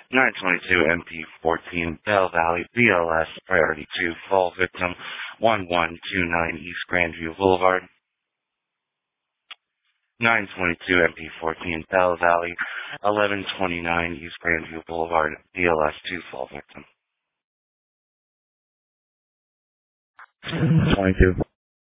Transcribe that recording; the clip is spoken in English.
922 MP14 Bell Valley BLS Priority 2 Fall Victim 1129 East Grandview Boulevard. 922 MP14 Bell Valley 1129 East Grandview Boulevard BLS 2 Fall Victim. 22.